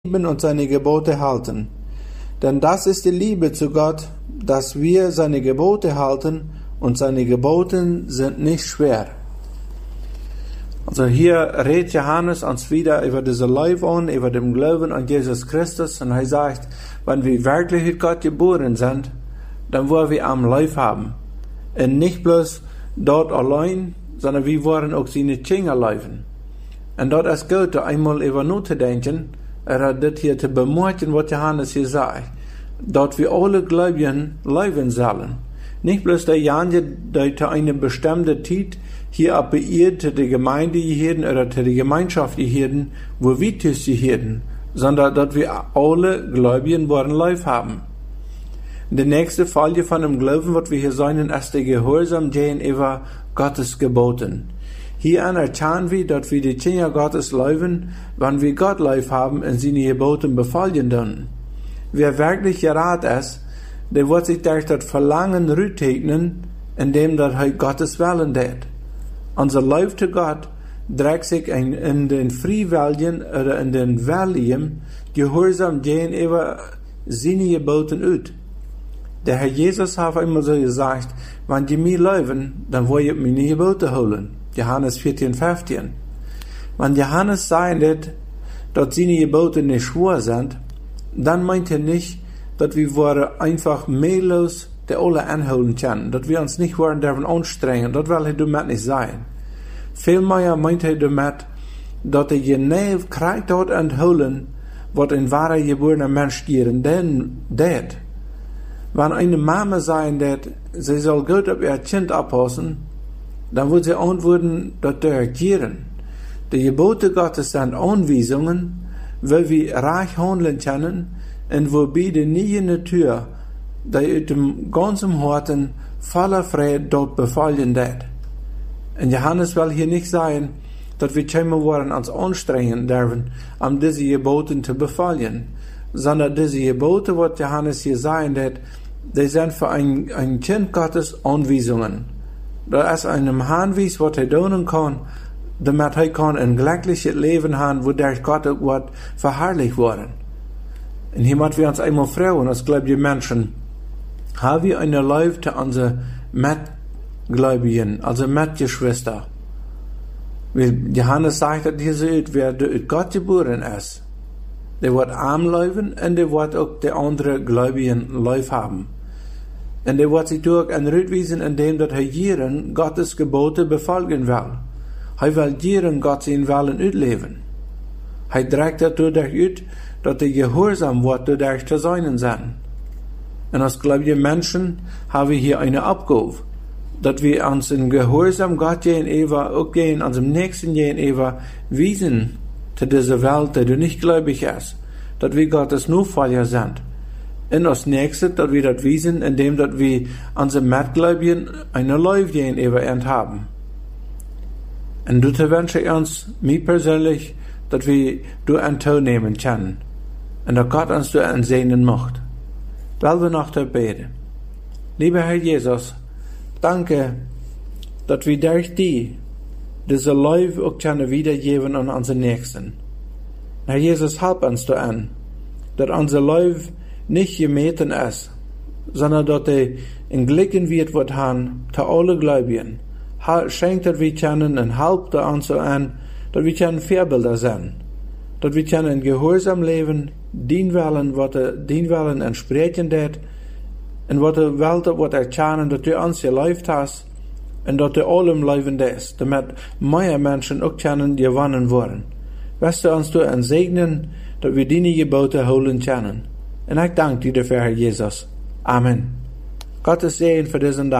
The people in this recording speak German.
lieben und seine Gebote halten. Denn das ist die Liebe zu Gott, dass wir seine Gebote halten, und seine Gebote sind nicht schwer. Also hier redet Johannes uns wieder über diese Leib an, über den Glauben an Jesus Christus, und er sagt, wenn wir wirklich mit Gott geboren sind, dann wollen wir am Leib haben. Und nicht bloß dort allein, sondern wir wollen auch seine Kinder leben. Und dort ist gut, einmal über nachzudenken, das hier zu bemerken, was Johannes hier sagt, dort wir alle Gläubigen leben sollen. Nicht bloß diejenigen, die zu einer bestimmten Zeit hier ab ihr zu der Gemeinde gehören oder zu der Gemeinschaft gehören, wo wir gehören, sondern dass wir alle Gläubigen wollen Leib haben. Die nächste Folie von dem Glauben, was wir hier sagen, ist der Gehorsam gegenüber Gottes Geboten. Hier anerkennen wir, dass wir die Kinder Gottes leben, wenn wir Gott lieb haben und seine Gebote befolgen dürfen. Wer wirklich gerat ist, der wird sich durch das Verlangen rücktegnen, indem er Gottes Willen tut. Unser Liebe zu Gott drückt sich in den freiwilligen oder in den willigen Gehorsam gegenüber seine Geboten aus. Der Herr Jesus hat immer so gesagt, wenn die mir leben, dann will ich meine Gebote holen. Johannes 14, 15. Wenn Johannes sagt, dass seine Gebote nicht schwer sind, dann meint er nicht, dass wir einfach mehrlos die alle anholen können, dass wir uns nicht dürfen anstrengen, das will er damit nicht sein. Vielmehr meint er damit, dass er genau kriegt dort entholen, was ein wahrer geborener Mensch gieren, denn das. Wenn eine Mama sagen, dass sie soll gut auf ihr Kind abpassen, dann wird sie antworten, dass der gieren. Die Gebote Gottes sind Anweisungen, weil wir reich handeln können, und wobei die neue Natur, die aus dem ganzen Herzen voller Freude dort befallen wird. Und Johannes will hier nicht sagen, dass wir scheinbar wollen uns anstrengen dürfen, um diese Gebote zu befallen, sondern diese Gebote, was Johannes hier sagen wird, die sind für ein Kind Gottes Anweisungen. Da ist einem Hinweis, was er tun kann, damit er kann ein glückliches Leben haben, wodurch Gott auch wird verherrlicht worden. Und hier müssen wir uns einmal fragen, als gläubige Menschen, haben wir eine Liebe zu unseren Mitgläubigen, also Mitgeschwister? Johannes sagt, dass hier so, wer durch Gott geboren ist, der wird arm leben und der wird auch die anderen Gläubigen lieb haben. Und der wird sich durch ein Rückweisen, indem er jeden Gottes Gebote befolgen will. Er will jeden Gott seinen Willen ausleben. Er trägt dadurch aus, dass der Gehorsam wird dadurch zu sein sind. Und als gläubige Menschen haben wir hier eine Abgabe, dass wir uns in Gehorsam Gott gegenüber, auch gegen unserem Nächsten gegenüber, wiesen zu dieser Welt, die nicht gläubig ist, dass wir Gottes Nachfolger sind. Und als Nächstes, dass wir das wiesen, indem dass wir unsere Mitgläubigen eine Liebe gegenüber haben. Und dazu wünsche ich uns, mir persönlich, dass wir durch ein Teil nehmen können. Und dass Gott uns durch ein segnen macht. Weil wir noch da beten. Lieber Herr Jesus, danke, dass wir durch die diese Liebe auch können wiedergeben an unsere Nächsten. Herr Jesus, help uns da an, dass unser Liebe nicht gemessen ist, sondern dass er in Glicken wird, was haben, zu alle Gläubigen. Schenkt, dass wir können und helpt uns so an, dass wir können Vorbilder sein, dass wir können in Gehorsam leben, den Willen entsprechen wird, und was der Welt, was erkennen, dass du uns gelebt hast, und dass du allem leben ist, damit mehr Menschen auch können gewonnen werden. Wirst du uns durch segnen, dass wir deine Gebote holen können. Und ich danke dir dafür, Herr Jesus. Amen. Gottes Segen für diesen Tag.